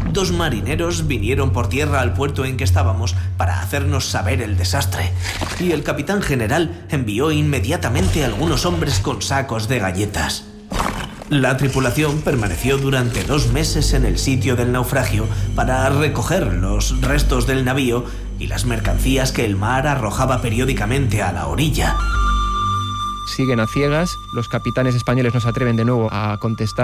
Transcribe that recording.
2 marineros vinieron por tierra al puerto en que estábamos para hacernos saber el desastre, y el capitán general envió inmediatamente a algunos hombres con sacos de galletas. La tripulación permaneció durante 2 meses en el sitio del naufragio para recoger los restos del navío y las mercancías que el mar arrojaba periódicamente a la orilla. Siguen a ciegas, los capitanes españoles no se atreven de nuevo a contestar